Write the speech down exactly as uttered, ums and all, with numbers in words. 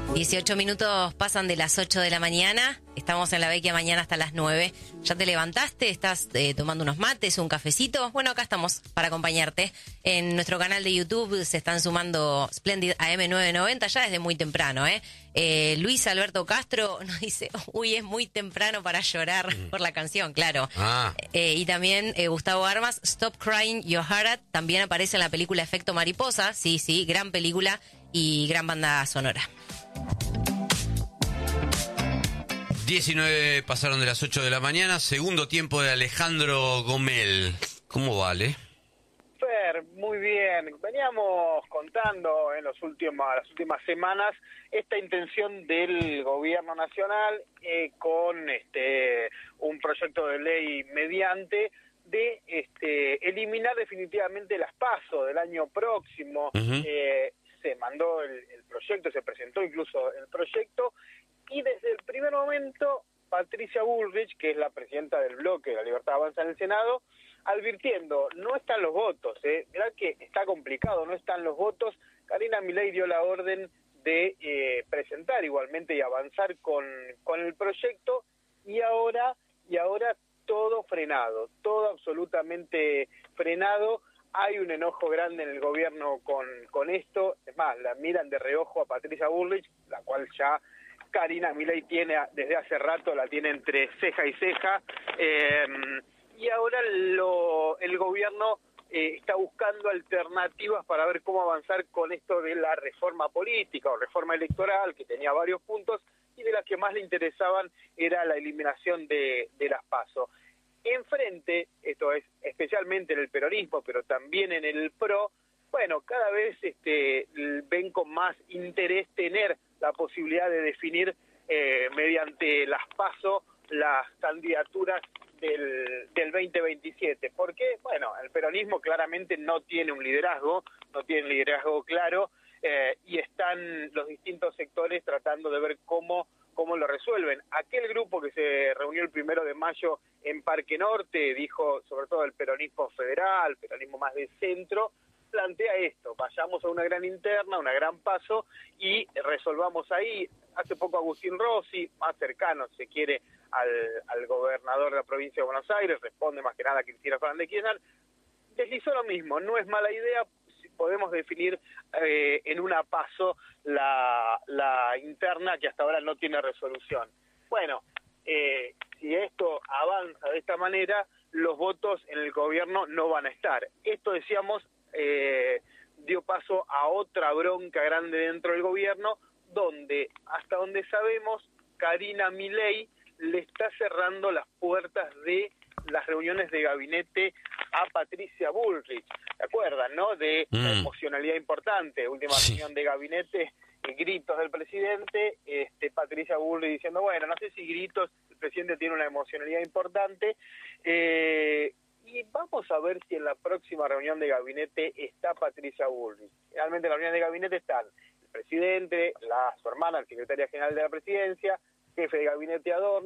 dieciocho minutos pasan de las ocho de la mañana. Estamos en La Vecchia mañana hasta las nueve. ¿Ya te levantaste? ¿Estás eh, tomando unos mates, un cafecito? Bueno, acá estamos para acompañarte. En nuestro canal de YouTube se están sumando Splendid A M novecientos noventa ya desde muy temprano, ¿eh? eh Luis Alberto Castro nos dice, uy, es muy temprano para llorar por la canción, claro. Ah. Eh, y también eh, Gustavo Armas, Stop Crying Your Heart Out, también aparece en la película Efecto Mariposa. Sí, sí, gran película y gran banda sonora. diecinueve pasaron de las ocho de la mañana, segundo tiempo de Alejandro Gomel. ¿Cómo vale? Fer, muy bien. Veníamos contando en los últimos, las últimas semanas esta intención del gobierno nacional eh, con este un proyecto de ley mediante de este eliminar definitivamente las PASO del año próximo. Uh-huh. eh, se mandó el, el proyecto, se presentó incluso el proyecto. Y desde el primer momento, Patricia Bullrich, que es la presidenta del bloque de La Libertad Avanza en el Senado, advirtiendo, no están los votos, ¿eh? Mirá que está complicado, no están los votos. Karina Milei dio la orden de eh, presentar igualmente y avanzar con, con el proyecto, y ahora, y ahora todo frenado, todo absolutamente frenado. Hay un enojo grande en el gobierno con, con esto. Es más, la miran de reojo a Patricia Bullrich, la cual ya Karina Milei tiene desde hace rato, la tiene entre ceja y ceja, eh, y ahora lo, el gobierno eh, está buscando alternativas para ver cómo avanzar con esto de la reforma política o reforma electoral, que tenía varios puntos, y de las que más le interesaban era la eliminación de, de las PASO. Enfrente, esto es especialmente en el peronismo, pero también en el PRO, bueno, cada vez este, ven con más interés tener la posibilidad de definir eh, mediante las PASO las candidaturas del, del veinte veintisiete. ¿Por qué? Bueno, el peronismo claramente no tiene un liderazgo, no tiene un liderazgo claro, eh, y están los distintos sectores tratando de ver cómo, cómo lo resuelven. Aquel grupo que se reunió el primero de mayo en Parque Norte, dijo sobre todo el peronismo federal, peronismo más de centro, plantea esto: vayamos a una gran interna, una gran PASO y resolvamos ahí. Hace poco Agustín Rossi, más cercano, si se quiere, al, al gobernador de la provincia de Buenos Aires, responde más que nada a Cristina Fernández de Kirchner, deslizó lo mismo, no es mala idea, podemos definir eh, en una PASO la, la interna que hasta ahora no tiene resolución. Bueno, eh, si esto avanza de esta manera, los votos en el gobierno no van a estar. Esto, decíamos, Eh, dio paso a otra bronca grande dentro del gobierno, donde, hasta donde sabemos, Karina Milei le está cerrando las puertas de las reuniones de gabinete a Patricia Bullrich. ¿Se acuerdan, no? De mm. la emocionalidad importante, última sí. reunión de gabinete, y gritos del presidente, este, Patricia Bullrich diciendo, bueno, no sé si gritos, el presidente tiene una emocionalidad importante, eh, y vamos a ver si en la próxima reunión de gabinete está Patricia Bullrich. Realmente en la reunión de gabinete están el presidente, la, su hermana, la secretaria general de la presidencia, jefe de gabinete Adorno,